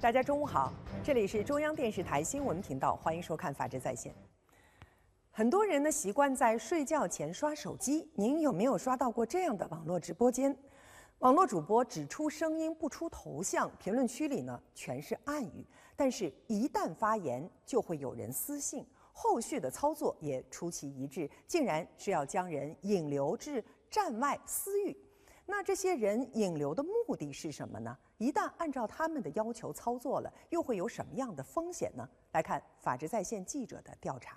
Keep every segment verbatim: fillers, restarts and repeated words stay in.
大家中午好，这里是中央电视台新闻频道，欢迎收看《法治在线》。很多人呢习惯在睡觉前刷手机，您有没有刷到过这样的网络直播间？网络主播只出声音不出头像，评论区里呢全是暗语，但是一旦发言就会有人私信，后续的操作也出奇一致，竟然是要将人引流至站外私域。那这些人引流的目的是什么呢？一旦按照他们的要求操作了，又会有什么样的风险呢？来看法治在线记者的调查。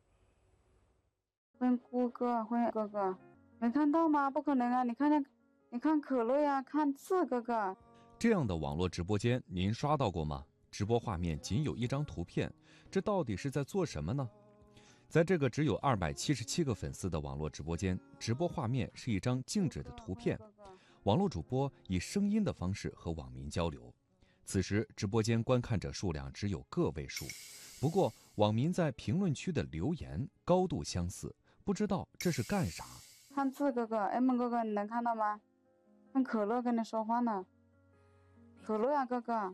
问顾哥，问哥哥，没看到吗？不可能啊！你看那，你看可乐呀，看字哥哥。 这样的网络直播间您刷到过吗？直播画面仅有一张图片，这到底是在做什么呢？在这个只有二百七十七个粉丝的网络直播间，直播画面是一张静止的图片，网络主播以声音的方式和网民交流。此时直播间观看者数量只有个位数，不过网民在评论区的留言高度相似，不知道这是干啥。 看字哥哥 ，M 哥哥，你能看到吗？看可乐跟你说话呢，可乐呀哥哥，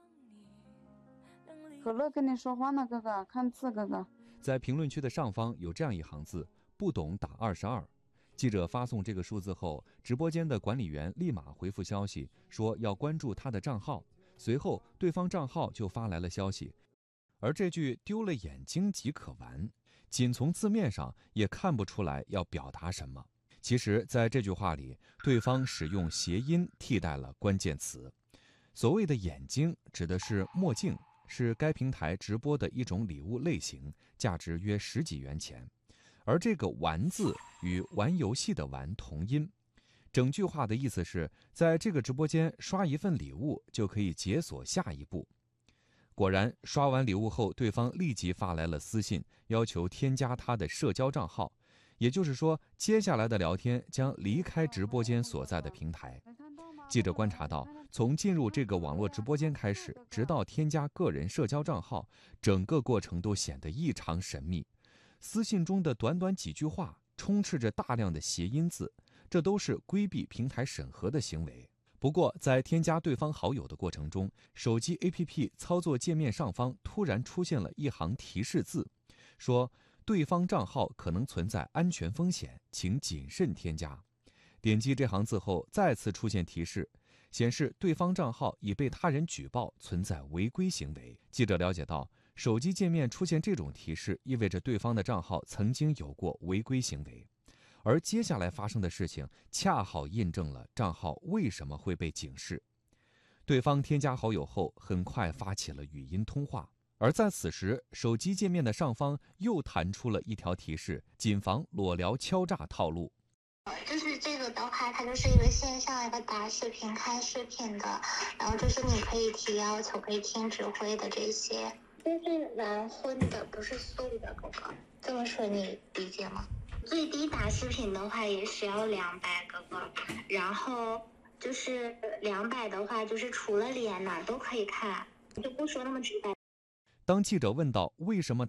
可乐跟你说话呢哥哥，看字哥哥。 在评论区的上方有这样一行字：不懂打二十二。记者发送这个数字后，直播间的管理员立马回复消息说要关注他的账号，随后对方账号就发来了消息。而这句丢了眼睛即可完，仅从字面上也看不出来要表达什么。其实在这句话里，对方使用谐音替代了关键词。所谓的眼睛指的是墨镜，是该平台直播的一种礼物类型，价值约十几元钱。而这个玩字与玩游戏的玩同音，整句话的意思是在这个直播间刷一份礼物就可以解锁下一步。果然刷完礼物后，对方立即发来了私信，要求添加他的社交账号，也就是说接下来的聊天将离开直播间所在的平台。记者观察到，从进入这个网络直播间开始，直到添加个人社交账号，整个过程都显得异常神秘。私信中的短短几句话充斥着大量的谐音字，这都是规避平台审核的行为。不过在添加对方好友的过程中，手机 A P P 操作界面上方突然出现了一行提示字，说对方账号可能存在安全风险，请谨慎添加。点击这行字后，再次出现提示，显示对方账号已被他人举报，存在违规行为。记者了解到，手机界面出现这种提示，意味着对方的账号曾经有过违规行为。而接下来发生的事情恰好印证了账号为什么会被警示。对方添加好友后，很快发起了语音通话，而在此时，手机界面的上方又弹出了一条提示，谨防裸聊敲诈套路。 就是这个的话，它就是一个线上一个打视频、开视频的，然后就是你可以提要求、可以听指挥的这些，就是玩荤的，不是素的，哥哥。这么说你理解吗？最低打视频的话也是要两百，哥哥，然后就是两百的话，就是除了脸哪儿都可以看，就不说那么直白。 当记者问到为什么